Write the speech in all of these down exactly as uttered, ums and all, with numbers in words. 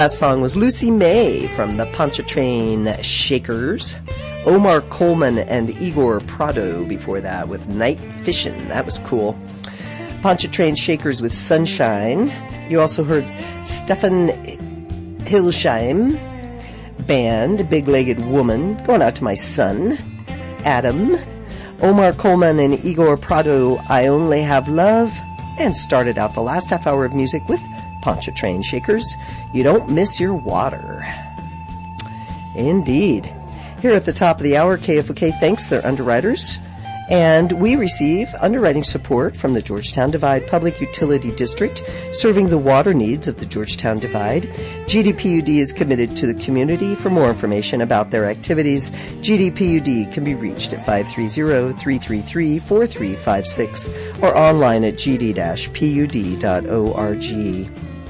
Last song was Lucy May from the Pontchartrain Shakers. Omar Coleman and Igor Prado before that with Night Fishin'. That was cool. Pontchartrain Shakers with Sunshine. You also heard Stefan Hilsheim Band, Big Legged Woman. Going out to my son, Adam. Omar Coleman and Igor Prado, I Only Have Love. And started out the last half hour of music with Pontchartrain Shakers, You Don't Miss Your Water. Indeed. Here at the top of the hour, K F O K thanks their underwriters, and we receive underwriting support from the Georgetown Divide Public Utility District, serving the water needs of the Georgetown Divide. G D P U D is committed to the community. For more information about their activities, G D P U D can be reached at five three zero, three three three, four three five six or online at g d dash p u d dot org.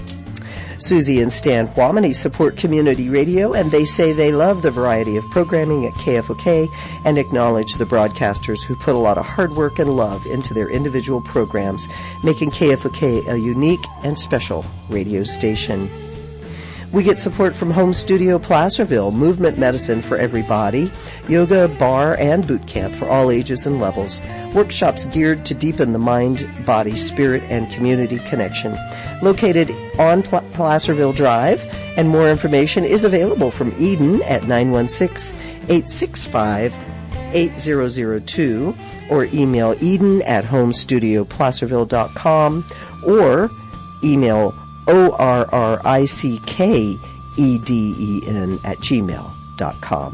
Susie and Stan Wamini support community radio, and they say they love the variety of programming at K F O K and acknowledge the broadcasters who put a lot of hard work and love into their individual programs, making K F O K a unique and special radio station. We get support from Home Studio Placerville, movement medicine for everybody, yoga, bar, and boot camp for all ages and levels, workshops geared to deepen the mind, body, spirit, and community connection. Located on Pla- Placerville Drive, and more information is available from Eden at nine one six, eight six five, eight zero zero two or email eden at homestudio placerville dot com or email O R R I C K E D E N at gmail dot com.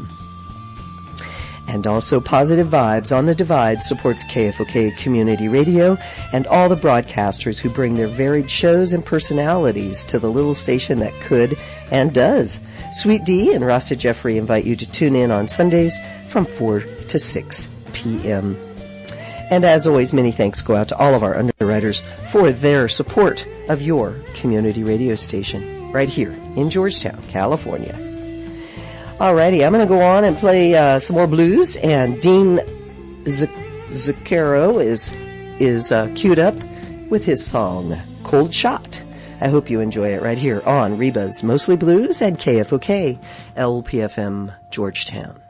And also Positive Vibes on the Divide supports K F O K Community Radio and all the broadcasters who bring their varied shows and personalities to the little station that could and does. Sweet D and Rasta Jeffrey invite you to tune in on Sundays from four to six p.m. And as always, many thanks go out to all of our underwriters for their support of your community radio station right here in Georgetown, California. Alrighty, I'm going to go on and play uh, some more blues, and Dean Z- Zucchero is is uh, queued up with his song Cold Shot. I hope you enjoy it right here on Reba's Mostly Blues and K F O K L P F M Georgetown.